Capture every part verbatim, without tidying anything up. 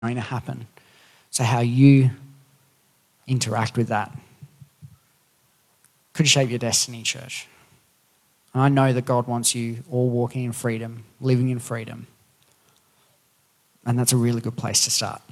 going to happen. So how you interact with that could shape your destiny, church. And I know that God wants you all walking in freedom, living in freedom. And that's a really good place to start.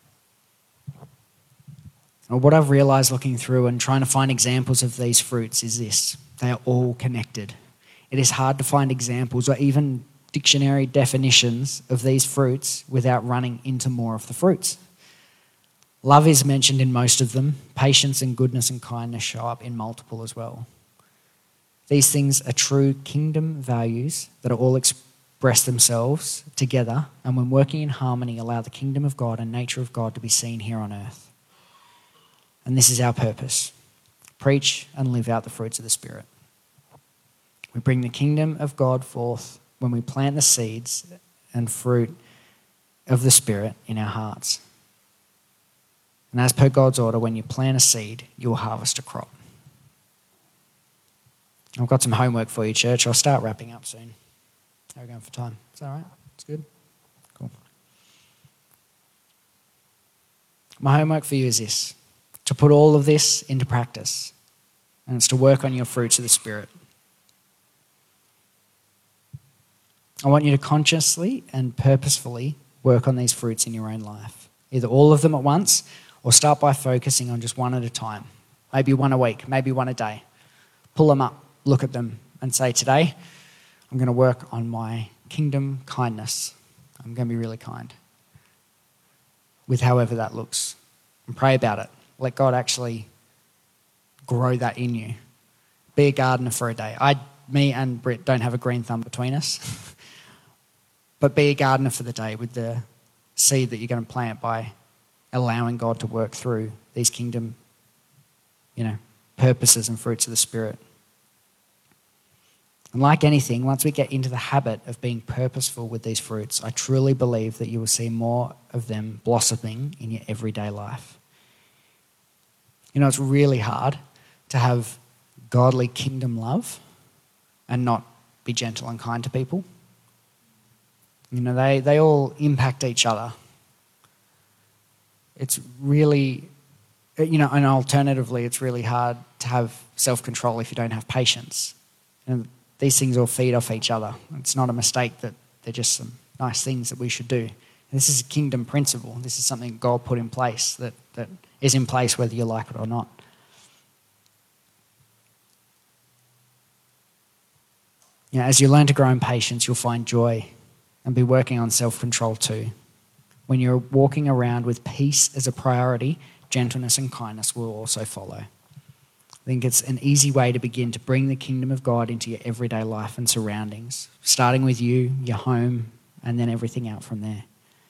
And what I've realised looking through and trying to find examples of these fruits is this. They are all connected. It is hard to find examples or even dictionary definitions of these fruits without running into more of the fruits. Love is mentioned in most of them. Patience and goodness and kindness show up in multiple as well. These things are true kingdom values that are all express themselves together, and when working in harmony, allow the kingdom of God and nature of God to be seen here on earth. And this is our purpose. Preach and live out the fruits of the Spirit. We bring the kingdom of God forth when we plant the seeds and fruit of the Spirit in our hearts. And as per God's order, when you plant a seed, you will harvest a crop. I've got some homework for you, church. I'll start wrapping up soon. How are we going for time? Is that all right? It's good? Cool. My homework for you is this, to put all of this into practice, and it's to work on your fruits of the Spirit. I want you to consciously and purposefully work on these fruits in your own life, either all of them at once or start by focusing on just one at a time, maybe one a week, maybe one a day. Pull them up, look at them and say, today I'm going to work on my kingdom kindness. I'm going to be really kind with however that looks, and pray about it. Let God actually grow that in you. Be a gardener for a day. I, me and Britt don't have a green thumb between us, but be a gardener for the day with the seed that you're going to plant by allowing God to work through these kingdom, you know, purposes and fruits of the Spirit. And like anything, once we get into the habit of being purposeful with these fruits, I truly believe that you will see more of them blossoming in your everyday life. You know, it's really hard to have godly kingdom love and not be gentle and kind to people. You know, they, they all impact each other. It's really, you know, and alternatively, it's really hard to have self-control if you don't have patience. And these things all feed off each other. It's not a mistake that they're just some nice things that we should do. And this is a kingdom principle. This is something God put in place that, that is in place whether you like it or not. You know, as you learn to grow in patience, you'll find joy and be working on self-control too. When you're walking around with peace as a priority, gentleness and kindness will also follow. I think it's an easy way to begin to bring the kingdom of God into your everyday life and surroundings, starting with you, your home, and then everything out from there.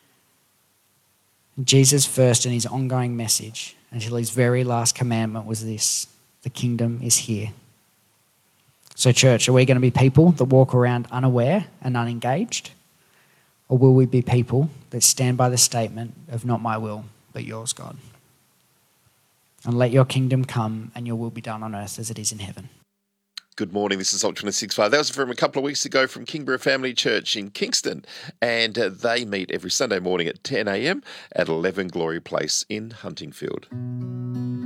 Jesus' first and his ongoing message until his very last commandment was this: the kingdom is here. So church, are we going to be people that walk around unaware and unengaged? Or will we be people that stand by the statement of not my will, but yours, God? And let your kingdom come and your will be done on earth as it is in heaven. Good morning, this is Salt two sixty-five. That was from a couple of weeks ago from Kingborough Family Church in Kingston. And uh, they meet every Sunday morning at ten a.m. at eleven Glory Place in Huntingfield.